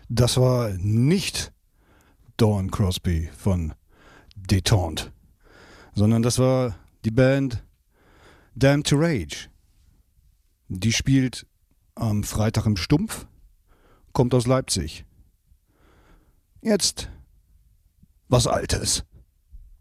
Das war nicht Dawn Crosby von Détente, sondern das war die Band Damned to Rage. Die spielt am Freitag im Stumpf, kommt aus Leipzig. Jetzt was Altes.